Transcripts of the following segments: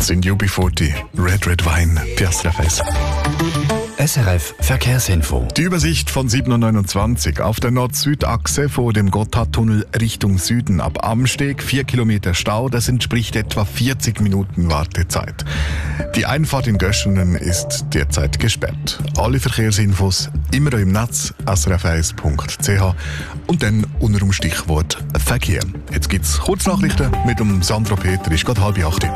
sind UB40, Red Red Wine, Piastra Fest. SRF Verkehrsinfo. Die Übersicht von 7.29 Uhr auf der Nord-Süd-Achse vor dem Gotthardtunnel Richtung Süden ab Amsteg 4 Kilometer Stau, das entspricht etwa 40 Minuten Wartezeit. Die Einfahrt in Göschenen ist derzeit gesperrt. Alle Verkehrsinfos immer im Netz srf1.ch und dann unter dem Stichwort Verkehr. Jetzt gibt's Kurznachrichten mit dem Sandro Peter, ist gerade 7:30.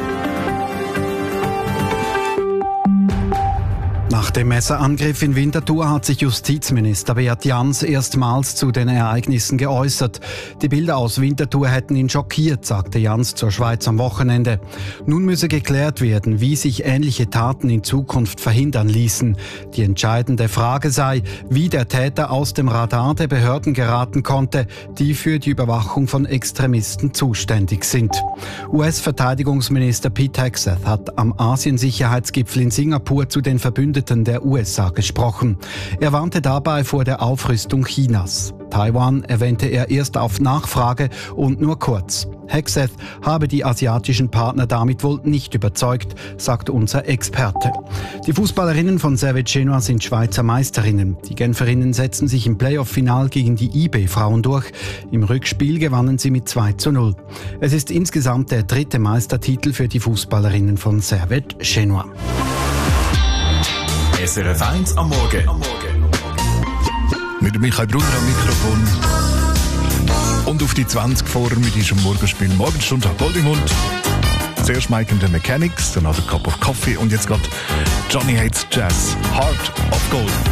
Nach dem Messerangriff in Winterthur hat sich Justizminister Beat Jans erstmals zu den Ereignissen geäußert. Die Bilder aus Winterthur hätten ihn schockiert, sagte Jans zur Schweiz am Wochenende. Nun müsse geklärt werden, wie sich ähnliche Taten in Zukunft verhindern ließen. Die entscheidende Frage sei, wie der Täter aus dem Radar der Behörden geraten konnte, die für die Überwachung von Extremisten zuständig sind. US-Verteidigungsminister Pete Hegseth hat am Asiensicherheitsgipfel in Singapur zu den Verbündeten der USA gesprochen. Er warnte dabei vor der Aufrüstung Chinas. Taiwan erwähnte er erst auf Nachfrage und nur kurz. Hegseth habe die asiatischen Partner damit wohl nicht überzeugt, sagt unser Experte. Die Fußballerinnen von Servette Genua sind Schweizer Meisterinnen. Die Genferinnen setzten sich im Playoff-Final gegen die IB-Frauen durch. Im Rückspiel gewannen sie mit 2:0. Es ist insgesamt der 3. Meistertitel für die Fußballerinnen von Servette Genua. SRF 1 am Morgen. Mit Michael Brunner am Mikrofon. Und auf die 20 vor mit diesem Morgenspiel Morgenstunde Gold im Mund. Zuerst Mike and the Mechanics, dann Another Cup of Coffee und jetzt geht Johnny Hates Jazz, Heart of Gold.